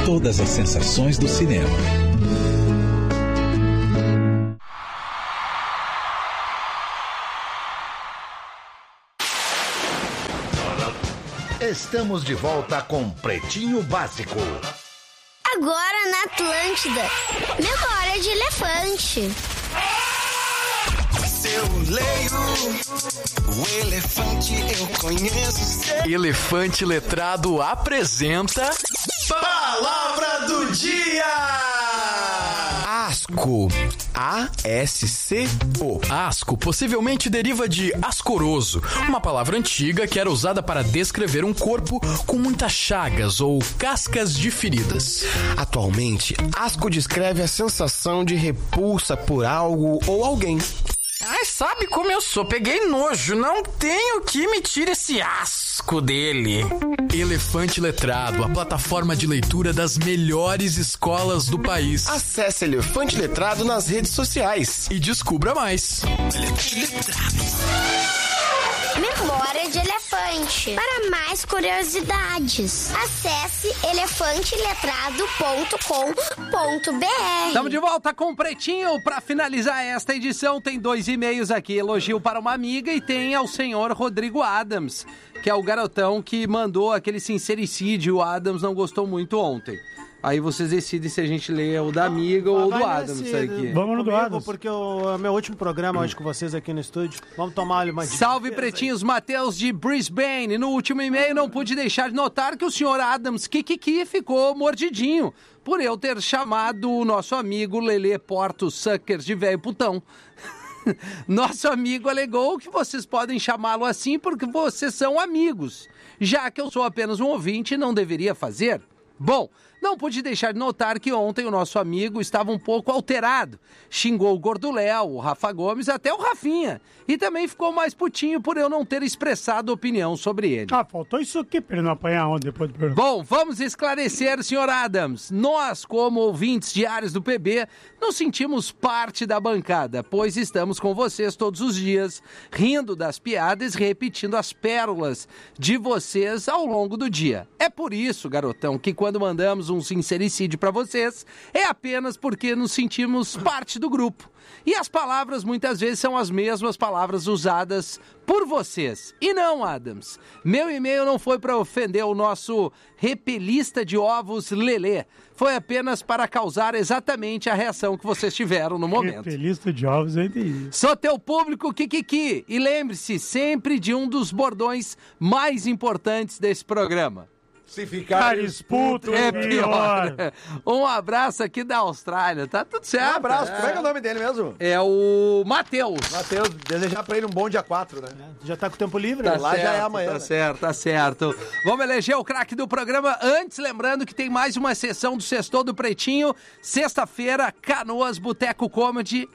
Todas as sensações do cinema. Estamos de volta com Pretinho Básico. Agora na Atlântida, memória de elefante. Se eu leio o elefante, eu conheço. Elefante Letrado apresenta Palavra do Dia! asco. A-S-C-O. Asco possivelmente deriva de ascoroso, uma palavra antiga que era usada para descrever um corpo com muitas chagas ou cascas de feridas. Atualmente, asco descreve a sensação de repulsa por algo ou alguém. Ai, sabe como eu sou? Peguei nojo. Não tenho que me tirar esse asco dele. Elefante Letrado, a plataforma de leitura das melhores escolas do país. Acesse Elefante Letrado nas redes sociais e descubra mais. Elefante Letrado. Memória de elefante. Para mais curiosidades, acesse elefanteletrado.com.br. Estamos de volta com o Pretinho. Para finalizar esta edição, tem 2 e-mails aqui. Elogio para uma amiga e tem ao senhor Rodrigo Adams, que é o garotão que mandou aquele sincericídio. O Adams não gostou muito ontem. Aí vocês decidem se a gente lê o da amiga ou o do Adams aqui. Vamos no do Adams. Porque é o meu último programa hoje com vocês aqui no estúdio. Vamos tomar uma dica. Salve, pretinhos, Matheus de Brisbane. No último e-mail não pude deixar de notar que o senhor Adams Kikiki ficou mordidinho por eu ter chamado o nosso amigo Lelê Porto Suckers de velho putão. Nosso amigo alegou que vocês podem chamá-lo assim porque vocês são amigos, já que eu sou apenas um ouvinte e não deveria fazer. Bom, não pude deixar de notar que ontem o nosso amigo estava um pouco alterado. Xingou o Gordo Léo, o Rafa Gomes, até o Rafinha. E também ficou mais putinho por eu não ter expressado opinião sobre ele. Ah, faltou isso aqui pra ele não apanhar ontem depois do programa. Bom, vamos esclarecer, senhor Adams. Nós, como ouvintes diários do PB, nos sentimos parte da bancada, pois estamos com vocês todos os dias, rindo das piadas e repetindo as pérolas de vocês ao longo do dia. É por isso, garotão, que quando mandamos um sincericídio para vocês, é apenas porque nos sentimos parte do grupo. E as palavras muitas vezes são as mesmas palavras usadas por vocês. E não, Adams, meu e-mail não foi para ofender o nosso repelista de ovos Lelê. Foi apenas para causar exatamente a reação que vocês tiveram no momento. Repelista de ovos, eu entendi. Sou teu público, Kikiki. E lembre-se sempre de um dos bordões mais importantes desse programa. Se ficar esputo é pior. Um abraço aqui da Austrália, tá tudo certo. Um abraço, como é que é o nome dele mesmo? É o Matheus. Matheus, desejar pra ele um bom dia 4, né? Já tá com o tempo livre? Tá Lá certo, já é amanhã. Tá né? certo, tá certo. Vamos eleger o craque do programa. Antes, lembrando que tem mais uma sessão do Sextou do Pretinho. Sexta-feira, Canoas Boteco Comedy.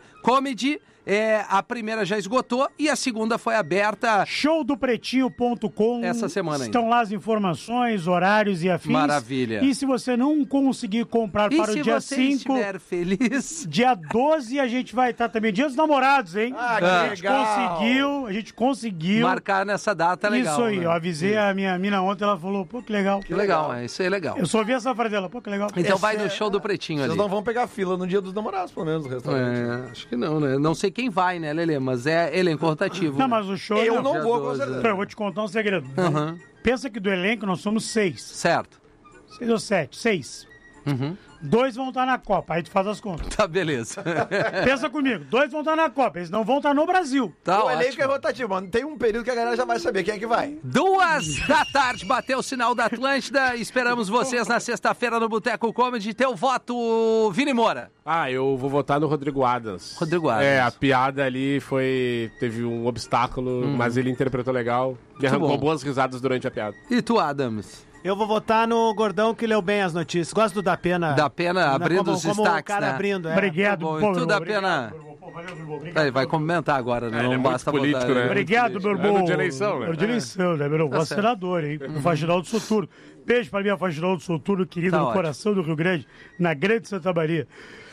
A primeira já esgotou e a segunda foi aberta. Showdopretinho.com. Essa semana ainda. Estão lá as informações, horários e afins. Maravilha. E se você não conseguir comprar para o dia 5... se você estiver feliz... Dia 12 a gente vai estar também. Dia dos namorados, hein? Ah, que A gente conseguiu. Marcar nessa data legal. Isso aí, né? eu avisei a minha mina ontem, ela falou, pô, que legal. Que legal, isso aí é legal. Eu só vi essa frase dela, pô, que legal. Então vai no Show do Pretinho ali. Vocês não vão pegar fila no dia dos namorados, pelo menos, no restaurante. Acho que não, né? Não sei quem vai, né, Lelê? Mas é elenco rotativo. Não, né? mas o show... Eu não vou, com certeza. Eu vou te contar um segredo. Uhum. Pensa que do elenco nós somos 6. Certo. 6 ou 7? 6. Uhum. 2 vão estar na Copa, aí tu faz as contas. Tá, beleza. Pensa comigo, 2 vão estar na Copa, eles não vão estar no Brasil. Tá O ótimo. elenco é rotativo, mano. Tem um período que a galera já vai saber quem é que vai. 2h, bateu o sinal da Atlântida. Esperamos vocês na sexta-feira no Boteco Comedy. Teu voto, Vini Moura. Eu vou votar no Rodrigo Adams. Rodrigo Adams. A piada ali teve um obstáculo, mas ele interpretou legal. E arrancou boas risadas durante a piada. E tu, Adams? Eu vou votar no Gordão que leu bem as notícias. Gosto do Da Pena. Da Pena abrindo os destaques, como o cara né? abrindo, Obrigado, Pô, e tu, Da Pena? Valeu, Ele vai comentar agora, né? Ele Não basta político, votar. né? Obrigado, meu irmão. Ano de eleição, né? Ano de eleição, né, meu irmão? Gosto senador, hein? O Faginaldo Soturno. Beijo pra minha Faginaldo Soturno, querido, Tá no ótimo. coração do Rio Grande, na Grande Santa Maria.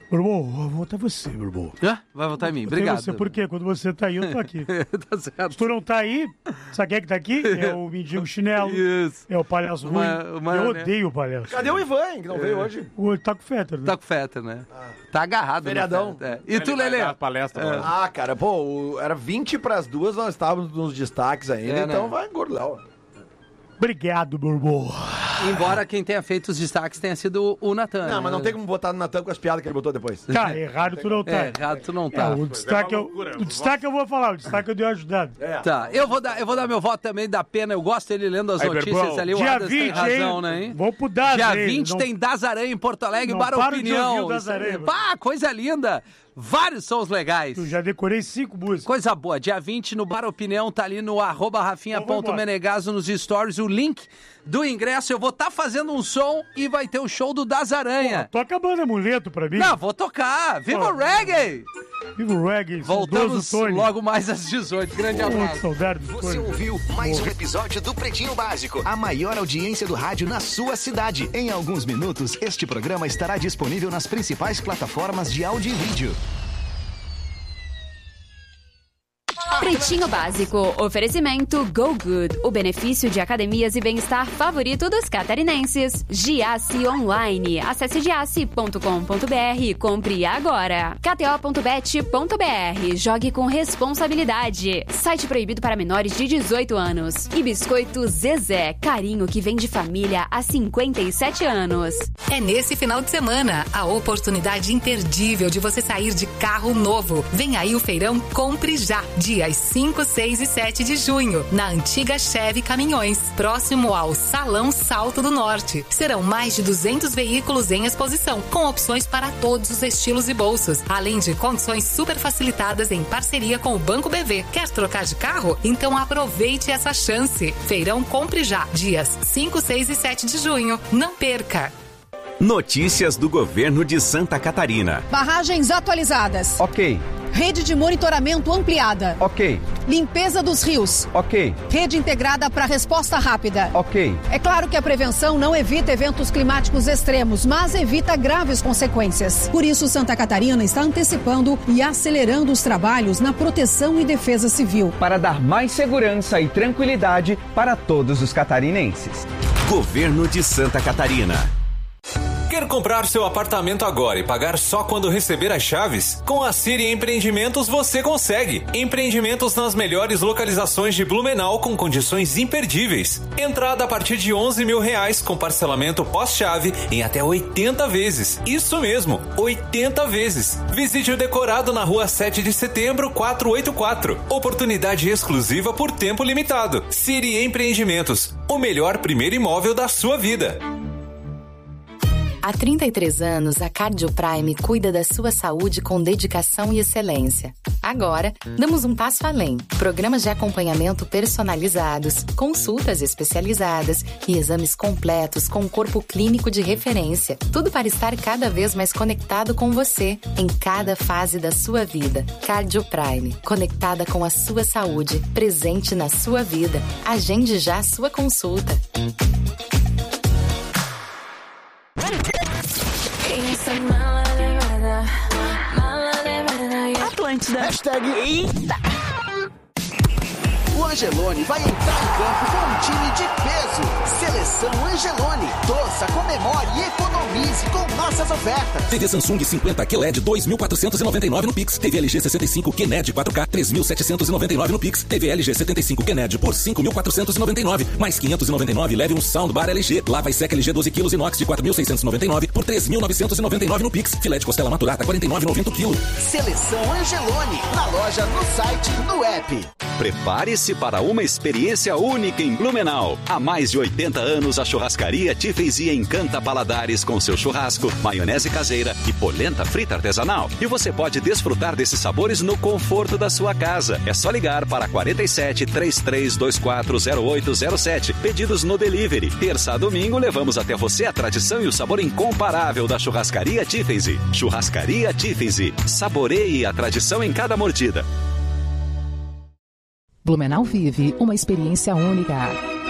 Meu irmão, vou votar você, meu irmão. Vai votar em mim, obrigado. Você, por quê? Quando você tá aí, eu tô aqui. Tá certo. Se tu não tá aí, sabe quem é que tá aqui? É o mendigo chinelo. Isso. É o palhaço ruim. Eu odeio o palhaço. Cadê o Ivan, que não veio hoje? Ele tá com o Fetter, né? Tá com o Fetter, né? Tá agarrado. Feriadão. E tu, Lelê? Palestra, cara, era 20 pras 2, nós estávamos nos destaques ainda, então vai engordar. Obrigado, meu irmão. Embora quem tenha feito os destaques tenha sido o Natan. Não, mas não tem como botar no Natan com as piadas que ele botou depois. Tá, errado tu não tá. Errado tu não tá. O destaque eu vou falar, o destaque eu dei uma ajudada. Tá, eu vou dar meu voto também da Pena, eu gosto dele lendo as notícias ali, o dia Adas 20, tem razão, né? Vamos pro Das. Dia 20 tem Das Aranha em Porto Alegre, Bar Opinião. Pá, coisa linda. Vários sons legais. Eu já decorei 5 músicas. Coisa boa. Dia 20 no Bar Opinião, tá ali no @rafinha.menegaso nos stories, o link do ingresso. Eu vou estar fazendo um som e vai ter o show do Das Aranha. Toca a banda Amuleto pra mim. Não, vou tocar. Viva o reggae! Viva o reggae! Voltamos logo mais às 18. Grande abraço. Saudade do Você ouviu mais um episódio do Pretinho Básico, a maior audiência do rádio na sua cidade. Em alguns minutos, este programa estará disponível nas principais plataformas de áudio e vídeo. Pretinho Básico, oferecimento Go Good, o benefício de academias e bem-estar favorito dos catarinenses. Giasse Online, acesse giasse.com.br e compre agora. KTO.bet.br, jogue com responsabilidade. Site proibido para menores de 18 anos. E Biscoito Zezé, carinho que vem de família há 57 anos. É nesse final de semana, a oportunidade imperdível de você sair de carro novo. Vem aí o feirão Compre Já, dias 5, 6 e 7 de junho, na antiga Chevy Caminhões, próximo ao Salão Salto do Norte. Serão mais de 200 veículos em exposição, com opções para todos os estilos e bolsos, além de condições super facilitadas em parceria com o Banco BV. Quer trocar de carro? Então aproveite essa chance. Feirão Compre Já, dias 5, 6 e 7 de junho. Não perca! Notícias do governo de Santa Catarina. Barragens atualizadas. Ok. Rede de monitoramento ampliada. Ok. Limpeza dos rios. Ok. Rede integrada para resposta rápida. Ok. É claro que a prevenção não evita eventos climáticos extremos, mas evita graves consequências. Por isso, Santa Catarina está antecipando e acelerando os trabalhos na proteção e defesa civil. Para dar mais segurança e tranquilidade para todos os catarinenses. Governo de Santa Catarina. Quer comprar seu apartamento agora e pagar só quando receber as chaves? Com a Siri Empreendimentos você consegue. Empreendimentos nas melhores localizações de Blumenau com condições imperdíveis. Entrada a partir de R$11 mil com parcelamento pós-chave em até 80 vezes. Isso mesmo, 80 vezes. Visite o decorado na rua 7 de setembro, 484. Oportunidade exclusiva por tempo limitado. Siri Empreendimentos, o melhor primeiro imóvel da sua vida. Há 33 anos, a Cardio Prime cuida da sua saúde com dedicação e excelência. Agora, damos um passo além. Programas de acompanhamento personalizados, consultas especializadas e exames completos com corpo clínico de referência. Tudo para estar cada vez mais conectado com você, em cada fase da sua vida. Cardio Prime, conectada com a sua saúde, presente na sua vida. Agende já a sua consulta. Atlântida. Hashtag Eita. O Angelone vai entrar em campo com um time de peso. Seleção Angelone. Torça, comemore e economize com nossas ofertas. TV Samsung 50 QLED 2.499 no Pix. TV LG 65 QNED 4K 3.799 no Pix. TV LG 75 QNED por 5.499. Mais 599 leve um soundbar LG. Lava e seca LG 12 kg inox de 4.699 por 3.999 no Pix. Filé de costela maturata 49,90 o quilo. Seleção Angelone. Na loja, no site, no app. Prepare-se para uma experiência única em Blumenau. Há mais de 80 anos, a churrascaria Tifesi encanta paladares com seu churrasco, maionese caseira e polenta frita artesanal. E você pode desfrutar desses sabores no conforto da sua casa. É só ligar para 47 3324 0807. Pedidos no delivery. Terça a domingo, levamos até você a tradição e o sabor incomparável da churrascaria Tifesi. Churrascaria Tifesi. Saboreie a tradição em cada mordida. Blumenau vive uma experiência única.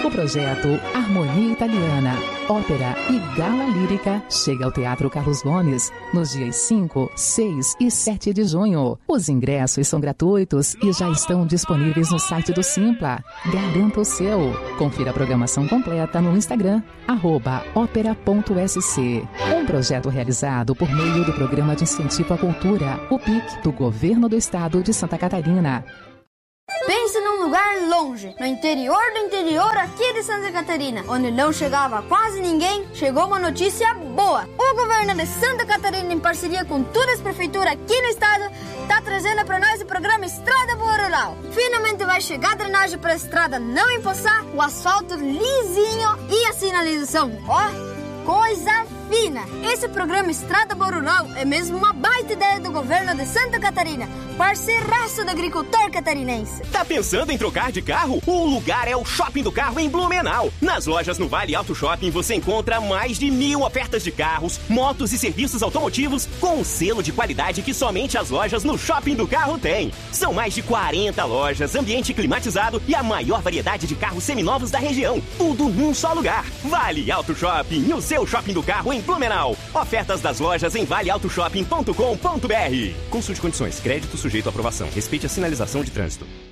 O projeto Harmonia Italiana, Ópera e Gala Lírica chega ao Teatro Carlos Gomes nos dias 5, 6 e 7 de junho. Os ingressos são gratuitos e já estão disponíveis no site do Simpla. Garanta o seu. Confira a programação completa no Instagram, @opera.sc. Um projeto realizado por meio do Programa de Incentivo à Cultura, o PIC, do Governo do Estado de Santa Catarina. Pense num lugar longe, no interior do interior aqui de Santa Catarina, onde não chegava quase ninguém, chegou uma notícia boa. O governo de Santa Catarina, em parceria com todas as prefeituras aqui no estado, está trazendo para nós o programa Estrada Boa Rural. Finalmente vai chegar a drenagem para a estrada não empoçar, o asfalto lisinho e a sinalização, ó, coisa fina. Esse programa Estrada Boa Rural é mesmo uma baita ideia do governo de Santa Catarina, parceiraço do agricultor catarinense. Tá pensando em trocar de carro? O lugar é o Shopping do Carro em Blumenau. Nas lojas no Vale Auto Shopping você encontra mais de 1000 ofertas de carros, motos e serviços automotivos com um selo de qualidade que somente as lojas no Shopping do Carro têm. São mais de 40 lojas, ambiente climatizado e a maior variedade de carros seminovos da região. Tudo num só lugar. Vale Auto Shopping, o seu Shopping do Carro em Blumenau. Ofertas das lojas em valeautoshopping.com.br. Consulte condições. Crédito sujeito à aprovação. Respeite a sinalização de trânsito.